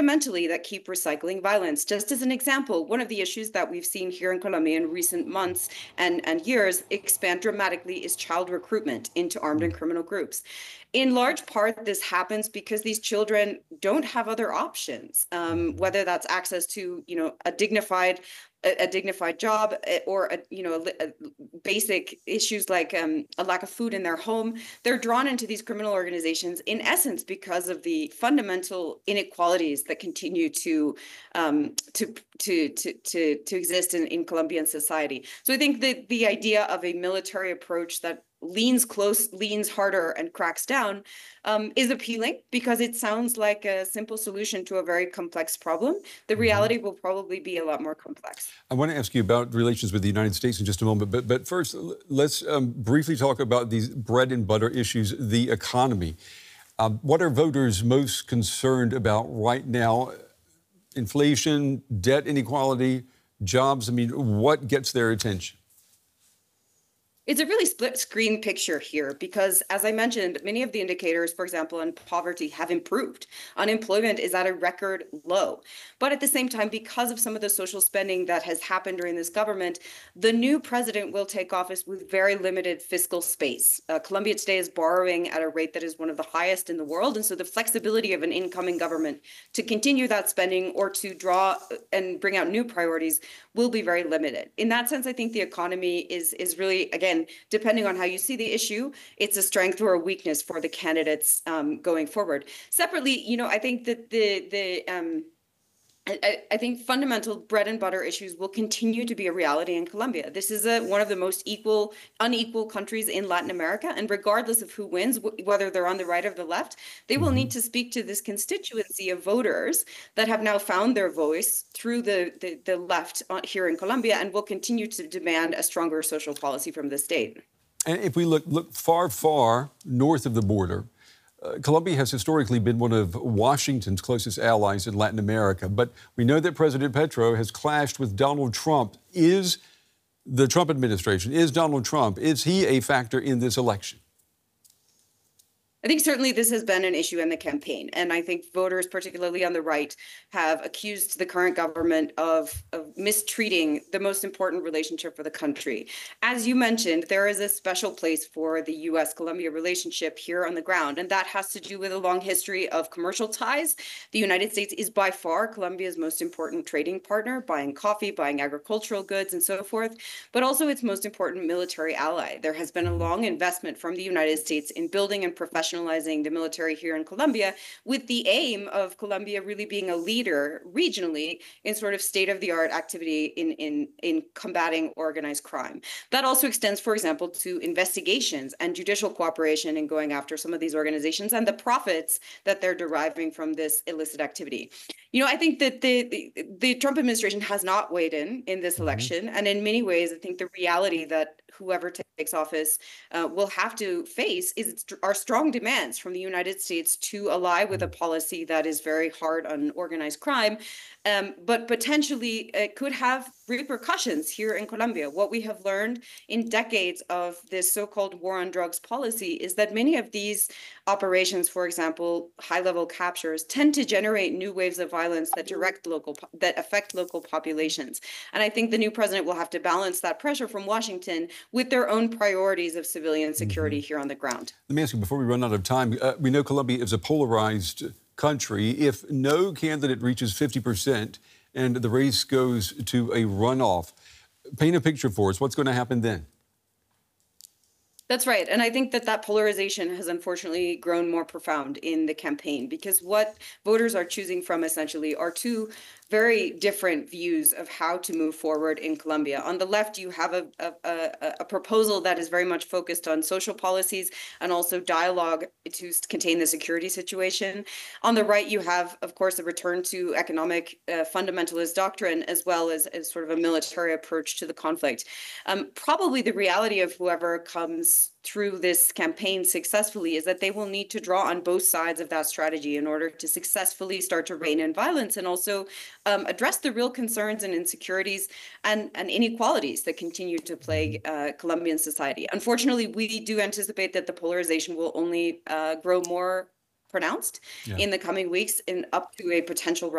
fundamentally that keep recycling violence. Just as an example, one of the issues that we've seen here in Colombia in recent months and years expand dramatically is child recruitment into armed and criminal groups. In large part, this happens because these children don't have other options, whether that's access to, a dignified job or basic issues like a lack of food in their home. They're drawn into these criminal organizations in essence because of the fundamental inequalities that continue to exist in Colombian society. So I think that the idea of a military approach that leans close, leans harder, and cracks down is appealing because it sounds like a simple solution to a very complex problem. The reality will probably be a lot more complex. I want to ask you about relations with the United States in just a moment, but first, let's briefly talk about these bread and butter issues, the economy. What are voters most concerned about right now? Inflation, debt inequality, jobs? I mean, what gets their attention? It's a really split screen picture here because, as I mentioned, many of the indicators, for example, on poverty have improved. Unemployment is at a record low. But at the same time, because of some of the social spending that has happened during this government, the new president will take office with very limited fiscal space. Colombia today is borrowing at a rate that is one of the highest in the world. And so the flexibility of an incoming government to continue that spending or to draw and bring out new priorities will be very limited. In that sense, I think the economy is really, again, depending on how you see the issue, it's a strength or a weakness for the candidates going forward. Separately, I think that I think fundamental bread and butter issues will continue to be a reality in Colombia. This is one of the most unequal countries in Latin America. And regardless of who wins, whether they're on the right or the left, they will need to speak to this constituency of voters that have now found their voice through the left here in Colombia and will continue to demand a stronger social policy from the state. And if we look far, far north of the border, Colombia has historically been one of Washington's closest allies in Latin America, but we know that President Petro has clashed with Donald Trump. Is the Trump administration, is Donald Trump, is he a factor in this election? I think certainly this has been an issue in the campaign. And I think voters, particularly on the right, have accused the current government of mistreating the most important relationship for the country. As you mentioned, there is a special place for the U.S.-Colombia relationship here on the ground, and that has to do with a long history of commercial ties. The United States is by far Colombia's most important trading partner, buying coffee, buying agricultural goods, and so forth, but also its most important military ally. There has been a long investment from the United States in building and professionalizing the military here in Colombia, with the aim of Colombia really being a leader regionally in sort of state-of-the-art activity in combating organized crime. That also extends, for example, to investigations and judicial cooperation in going after some of these organizations and the profits that they're deriving from this illicit activity. I think that the Trump administration has not weighed in this election, and in many ways, I think the reality that whoever takes office will have to face are strong demands from the United States to ally with a policy that is very hard on organized crime, but potentially it could have repercussions here in Colombia. What we have learned in decades of this so-called war on drugs policy is that many of these operations, for example, high-level captures, tend to generate new waves of violence that affect local populations. And I think the new president will have to balance that pressure from Washington with their own priorities of civilian security here on the ground. Let me ask you, before we run out of time, we know Colombia is a polarized country. If no candidate reaches 50% and the race goes to a runoff, paint a picture for us. What's going to happen then? That's right. And I think that polarization has unfortunately grown more profound in the campaign because what voters are choosing from essentially are two very different views of how to move forward in Colombia. On the left, you have a proposal that is very much focused on social policies and also dialogue to contain the security situation. On the right, you have, of course, a return to economic fundamentalist doctrine, as well as sort of a military approach to the conflict. Probably the reality of whoever comes through this campaign successfully is that they will need to draw on both sides of that strategy in order to successfully start to rein in violence and also address the real concerns and insecurities and inequalities that continue to plague Colombian society. Unfortunately, we do anticipate that the polarization will only grow more pronounced in the coming weeks and up to a potential